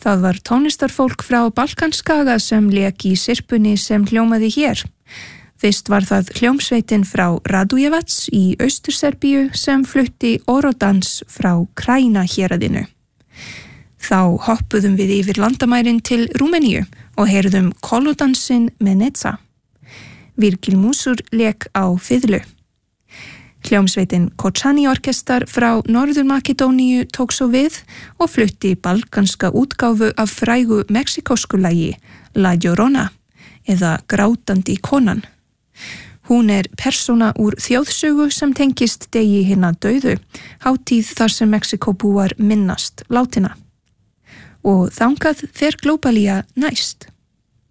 Það var tónlistarfólk frá Balkanskaga sem lék í syrpunni sem hljómaði hér. Fyrst var það hljómsveitin frá Radujevac í Austur-Serbíu sem flutti Orodans frá Krajina héraðinu. Þá hoppuðum við yfir landamærin til Rúmeníu og heyrðum Kolodansinn Meneca. Virgil Musur lék á fiðlu. Hljómsveitin Kočani orkestar frá Norður-Makedóníu tók svo við og flutti balkanska útgáfu af frægu mexikósku lagi La Llorona eða Grátandi konan. Hún persóna úr þjóðsögu sem tengist degi hinna dauðu, hátíð þar sem Mexikóbúar minnast látinna. Og þangað fer Glóbalía næst.